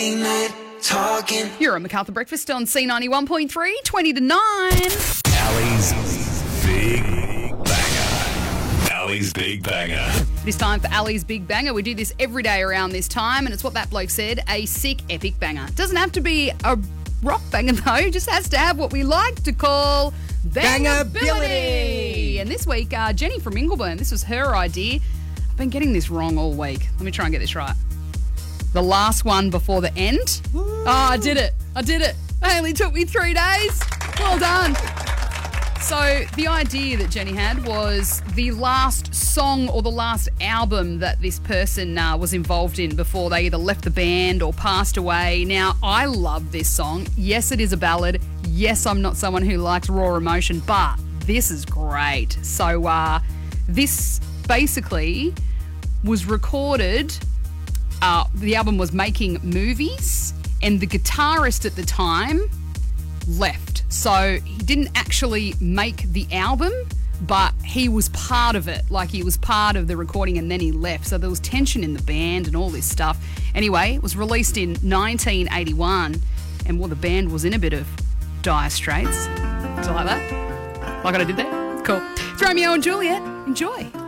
You're on MacArthur Breakfast on C91.3, 20 to 9. Ali's Big Banger. Ali's Big Banger. It is time for Ali's Big Banger. We do this every day around this time, and it's what that bloke said, a sick, epic banger. Doesn't have to be a rock banger, though. It just has to have what we like to call bangability. And this week, Jenny from Ingleburn, this was her idea. I've been getting this wrong all week. Let me try and get this right. The last one before the end. Woo. Oh, I did it. It only took me 3 days. Well done. So the idea that Jenny had was the last song or the last album that this person was involved in before they either left the band or passed away. Now, I love this song. Yes, it is a ballad. Yes, I'm not someone who likes raw emotion, but this is great. So this basically was recorded. The album was making movies, and the guitarist at the time left. So he didn't actually make the album, but he was part of it. Like, he was part of the recording and then he left. So there was tension in the band and all this stuff. Anyway, it was released in 1981, and the band was in a bit of dire straits. Do you like that? Like what I did there? Cool. It's Romeo and Juliet. Enjoy.